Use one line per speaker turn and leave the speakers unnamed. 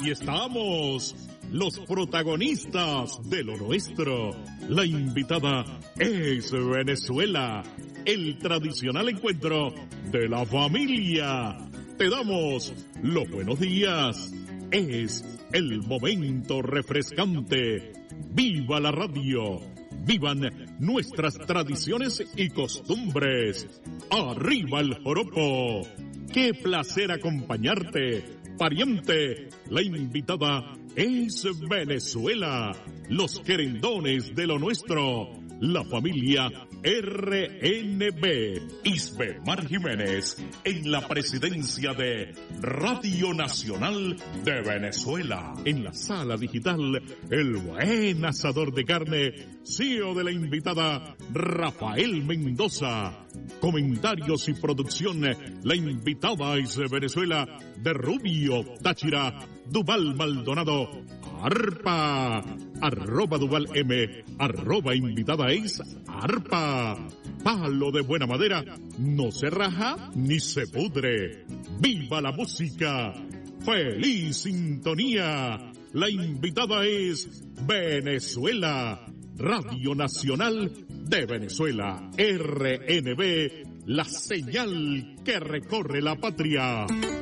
Aquí estamos, los protagonistas de lo nuestro. La invitada es Venezuela, el tradicional encuentro de la familia. Te damos los buenos días. Es el momento refrescante. ¡Viva la radio! ¡Vivan nuestras tradiciones y costumbres! ¡Arriba el joropo! ¡Qué placer acompañarte! Pariente, la invitada es Venezuela, los querendones de lo nuestro, la familia RNB. Isbemar Jiménez en la presidencia de Radio Nacional de Venezuela. En la sala digital, el buen asador de carne, CEO de la invitada Rafael Mendoza. Comentarios y producción, la invitada es Venezuela de Rubio, Táchira, Duval Maldonado, Arpa, @ Duval M, @ invitada es Arpa. Palo de buena madera, no se raja ni se pudre. ¡Viva la música! ¡Feliz sintonía! La invitada es Venezuela, Radio Nacional de Venezuela, RNB, la señal que recorre la patria.